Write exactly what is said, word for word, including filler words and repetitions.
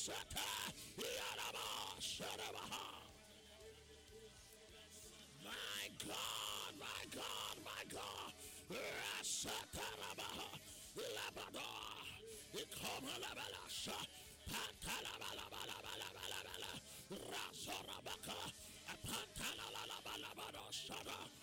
My God, my God, my God. Rasatarabaha. Labrador. Ikomalabalash. Pantalabalabalabalabalabala. Razorabaka. Pantalabalabalabala.